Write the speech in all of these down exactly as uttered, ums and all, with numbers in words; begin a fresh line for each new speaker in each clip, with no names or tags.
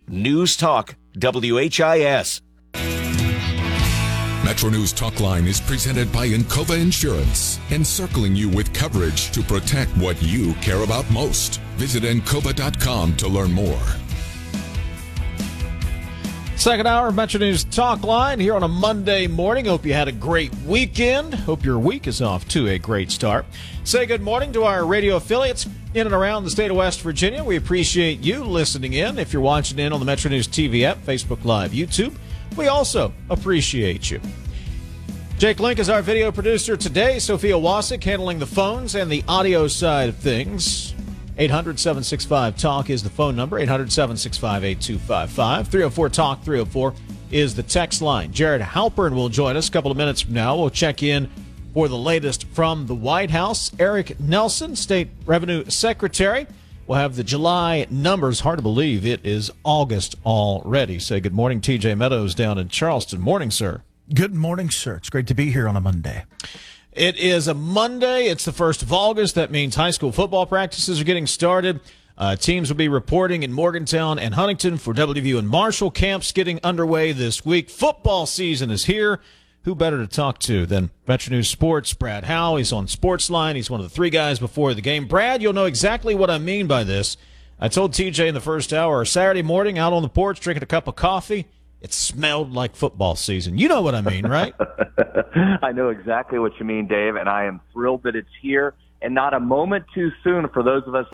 News Talk, W H I S.
Metro News Talkline is presented by Encova Insurance, encircling you with coverage to protect what you care about most. Visit encova dot com to learn more.
Second hour of Metro News Talkline here on a Monday morning. Hope you had a great weekend. Hope your week is off to a great start. Say good morning to our radio affiliates in and around the state of West Virginia. We appreciate you listening in. If you're watching in on the Metro News T V app, Facebook Live, YouTube, we also appreciate you. Jake Link is our video producer today. Sophia Wasik handling the phones and the audio side of things. eight hundred, seven six five, talk is the phone number. eight hundred, seven six five, eight two five five. three oh four, talk, three oh four is the text line. Jared Halpern will join us a couple of minutes from now. We'll check in for the latest from the White House. Eric Nelson, State Revenue Secretary. We'll have the July numbers. Hard to believe it is August already. Say good morning, T J Meadows down in Charleston. Morning, sir.
Good morning, sir. It's great to be here on a Monday.
It is a Monday. It's the first of August. That means high school football practices are getting started. Uh, teams will be reporting in Morgantown and Huntington for W V U and Marshall. Camps getting underway this week. Football season is here. Who better to talk to than Metro News Sports' Brad Howe? He's on Sportsline. He's one of the three guys before the game. Brad, you'll know exactly what I mean by this. I told T J in the first hour, Saturday morning out on the porch drinking a cup of coffee, it smelled like football season. You know what I mean, right?
I know exactly what you mean, Dave, and I am thrilled that it's here and not a moment too soon for those of us.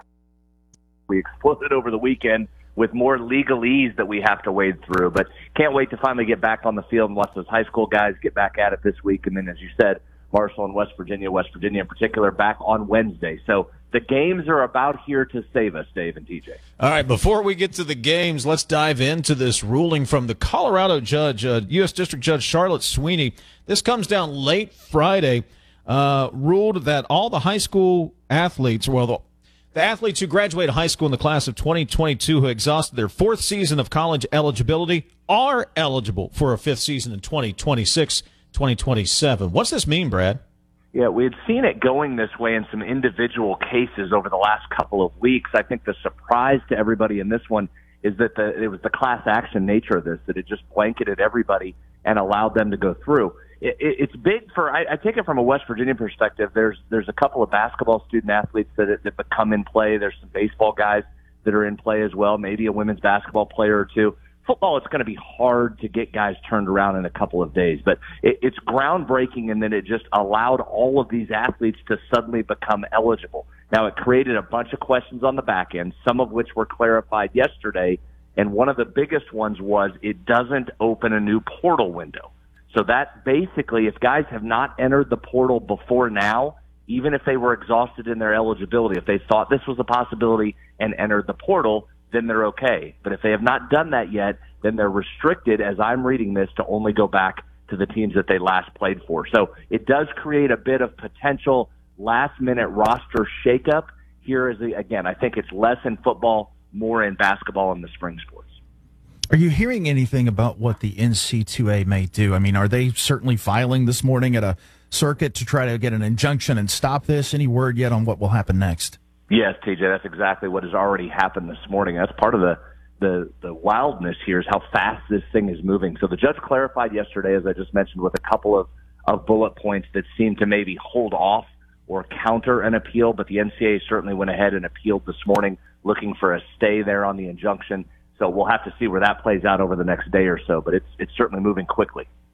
We exploded over the weekend with more legalese that we have to wade through, but can't wait to finally get back on the field and watch those high school guys get back at it this week. And then, as you said, Marshall and West Virginia, West Virginia in particular, back on Wednesday. So the games are about here to save us, Dave and T J.
All right, before we get to the games, let's dive into this ruling from the Colorado judge, uh, U S District Judge Charlotte Sweeney. This comes down late Friday, uh, ruled that all the high school athletes, well, the, the athletes who graduated high school in the class of twenty twenty-two who exhausted their fourth season of college eligibility are eligible for a fifth season in twenty twenty-six, twenty twenty-seven. What's this mean, Brad?
Yeah, we had seen it going this way in some individual cases over the last couple of weeks. I think the surprise to everybody in this one is that the, it was the class action nature of this, that it just blanketed everybody and allowed them to go through. It, it, it's big for, I, I take it from a West Virginia perspective. There's there's a couple of basketball student athletes that, that become in play. There's some baseball guys that are in play as well, maybe a women's basketball player or two. Football, it's going to be hard to get guys turned around in a couple of days, but it, it's groundbreaking in that it just allowed all of these athletes to suddenly become eligible. Now, it created a bunch of questions on the back end, some of which were clarified yesterday, and one of the biggest ones was it doesn't open a new portal window. So that basically, if guys have not entered the portal before now, even if they were exhausted in their eligibility, if they thought this was a possibility and entered the portal, then they're okay. But if they have not done that yet, then they're restricted, as I'm reading this, to only go back to the teams that they last played for. So it does create a bit of potential last-minute roster shakeup. Here is, the, again, I think it's less in football, more in basketball and the spring sports.
Are you hearing anything about what the N C double A may do? I mean, are they certainly filing this morning at a circuit to try to get an injunction and stop this? Any word yet on what will happen next?
Yes, T J, that's exactly what has already happened this morning. That's part of the, the, the wildness here is how fast this thing is moving. So the judge clarified yesterday, as I just mentioned, with a couple of, of bullet points that seem to maybe hold off or counter an appeal, but the N C double A certainly went ahead and appealed this morning, looking for a stay there on the injunction. So we'll have to see where that plays out over the next day or so, but it's it's certainly moving quickly.